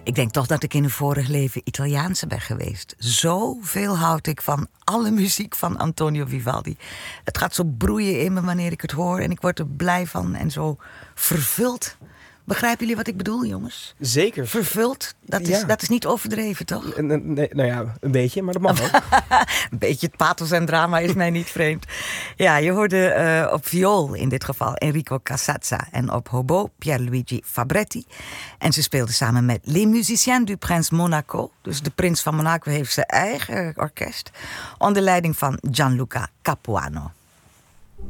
Ik denk toch dat ik in een vorig leven Italiaanse ben geweest. Zoveel houd ik van alle muziek van Antonio Vivaldi. Het gaat zo broeien in me wanneer ik het hoor. En ik word er blij van en zo vervuld. Begrijpen jullie wat ik bedoel, jongens? Zeker. Vervuld, dat is niet overdreven, toch? Nee, nou ja, een beetje, maar dat mag ook. Een beetje het pathos en drama is mij niet vreemd. Ja, je hoorde op viool in dit geval Enrico Casazza en op hobo Pierluigi Fabretti. En ze speelden samen met Les Musiciens du Prince Monaco. Dus de prins van Monaco heeft zijn eigen orkest. Onder leiding van Gianluca Capuano.